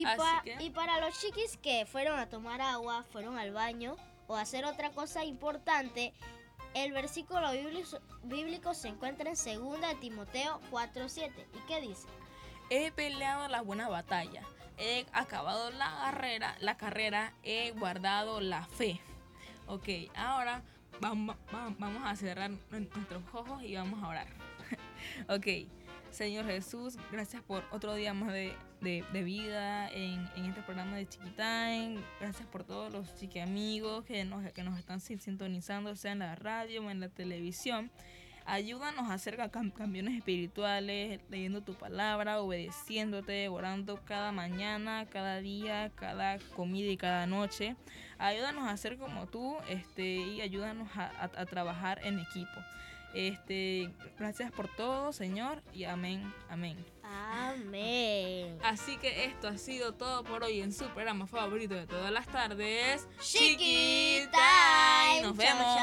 Y para los chiquis que fueron a tomar agua, fueron al baño o a hacer otra cosa importante, el versículo bíblico se encuentra en 2 de Timoteo 4:7. ¿Y qué dice? He peleado la buena batalla, he acabado la carrera, he guardado la fe. Ok, ahora vamos a cerrar nuestros ojos y vamos a orar. Ok, Señor Jesús, gracias por otro día más de vida en este programa de Chiquitime. Gracias por todos los chiquiamigos que nos están sintonizando, sea en la radio o en la televisión. Ayúdanos a hacer campeones espirituales, leyendo tu palabra, obedeciéndote, orando cada mañana, cada día, cada comida y cada noche. Ayúdanos a ser como tú, y ayúdanos a trabajar en equipo. Gracias por todo, Señor, y amén, amén. Amén. Así que esto ha sido todo por hoy en su programa favorito de todas las tardes, Chiquitime. Nos vemos.